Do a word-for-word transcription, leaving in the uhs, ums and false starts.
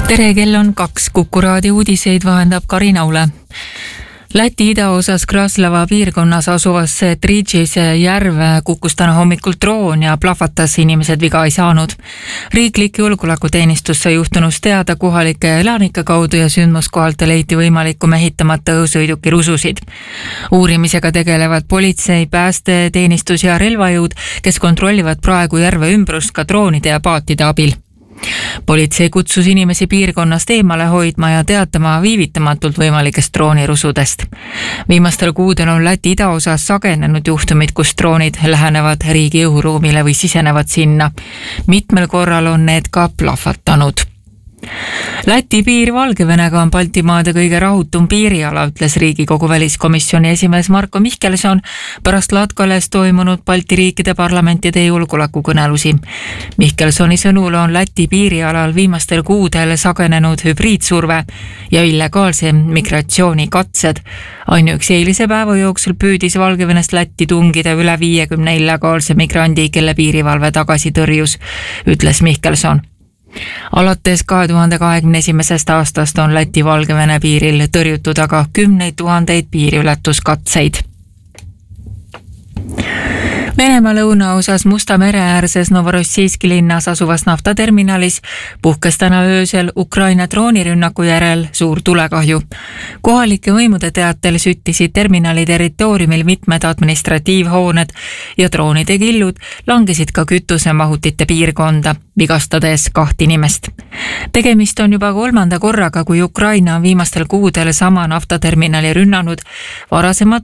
tere, kell on kaks. Kuku raadio uudiseid vahendab Karin Aule. Läti idaosas Kraslava piirkonnas asuvasse Tridžise järve kukkus täna hommikul droon ja plahvatas, inimesed viga ei saanud. Riiklik julgeolekuteenistus sai juhtunust teada kohalike elanike kaudu ja sündmuskohalt leiti võimalikku mehitamata õhusõiduki rususid. Uurimisega tegelevad politsei, pääste, teenistus ja relvajõud, kes kontrollivad praegu järve ümbrust ka droonide ja paatide abil. Politsei kutsus inimesi piirkonnast eemale hoidma ja teatama viivitamatult võimalikest droonirusudest. Viimastel kuudel on Läti idaosas sagenenud juhtumid, kus droonid lähenevad riigi õhuruumile või sisenevad sinna. Mitmel korral on need ka plahvatanud. Läti piir Valgevenega on Baltimaade kõige rahutum piiriala, ütles Riigikogu väliskomisjoni esimees Marko Mihkelson pärast Latkales toimunud Balti riikide parlamentide julgeolekukõnelusi. Mihkelsoni sõnul on Läti piirialal viimastel kuudel sagenenud hübriidsurve ja illegaalse migratsiooni katsed. Ainuüksi eilise päeva jooksul püüdis Valgevenest Lätti tungida üle viiekümne illegaalse migrandi, kelle piirivalve tagasi tõrjus, ütles Mihkelson. Alates kahe tuhande kahekümne esimesest aastast on Läti-Valgevene piiril tõrjutud aga kümneid tuhandeid piiriületuskatseid. Venemaa lõunaosas Musta mere äärses Novorossijski linnas asuvas naftaterminalis puhkes täna öösel Ukraina droonirünnaku järel suur tulekahju. Kohalike võimude teatel süttisid terminali territooriumil mitmed administratiivhooned ja droonide killud langesid ka kütusemahutite piirkonda, vigastades kaht inimest. Tegemist on juba kolmanda korraga, kui Ukraina on viimastel kuudel sama naftaterminali rünnanud. Varasemad